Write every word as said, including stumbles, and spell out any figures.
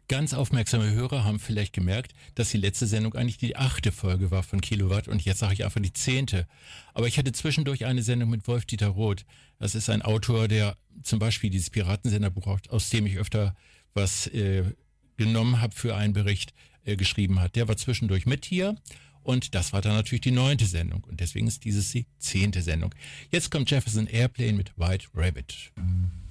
Ganz aufmerksame Hörer haben vielleicht gemerkt, dass die letzte Sendung eigentlich die achte Folge war von Kilowatt und jetzt sage ich einfach die zehnte. Aber ich hatte zwischendurch eine Sendung mit Wolf-Dieter Roth. Das ist ein Autor, der zum Beispiel dieses Piratensenderbuch, aus dem ich öfter was äh, genommen habe für einen Bericht, äh, geschrieben hat. Der war zwischendurch mit hier und das war dann natürlich die neunte Sendung und deswegen ist dieses die zehnte Sendung. Jetzt kommt Jefferson Airplane mit White Rabbit. Mhm.